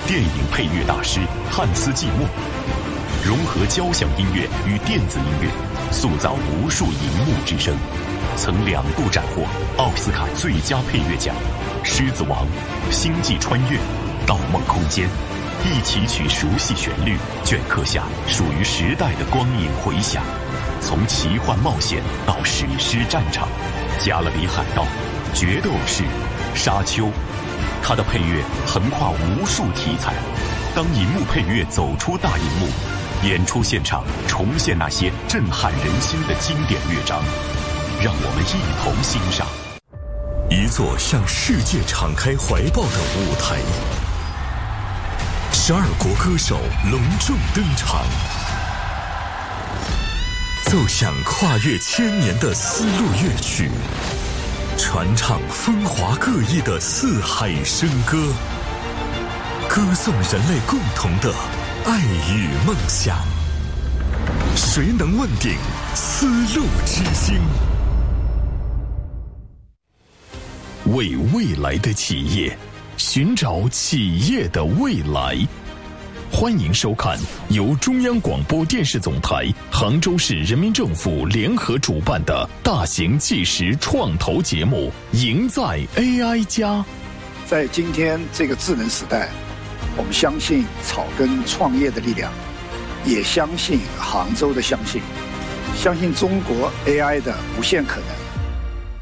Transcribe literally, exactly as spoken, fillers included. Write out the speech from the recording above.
电影配乐大师汉斯季默，融合交响音乐与电子音乐，塑造无数银幕之声，曾两度斩获奥斯卡最佳配乐奖。《狮子王》《星际穿越》《盗梦空间》，一起曲熟悉旋律，镌刻下属于时代的光影回响。从奇幻冒险到史诗战场，《加勒比海盗》《决斗士》《沙丘》，它的配乐横跨无数题材。当银幕配乐走出大银幕，演出现场重现那些震撼人心的经典乐章，让我们一同欣赏。 一座向世界敞开怀抱的舞台，十二国歌手隆重登场，奏响跨越千年的丝路乐曲，传唱风华各异的四海笙歌，歌颂人类共同的爱与梦想。谁能问鼎丝路之星？为未来的企业寻找企业的未来。欢迎收看由中央广播电视总台、杭州市人民政府联合主办的大型纪实创投节目《赢在 A I 加》。 在今天这个智能时代，我们相信草根创业的力量，也相信杭州的相信，相信中国 A I 的无限可能。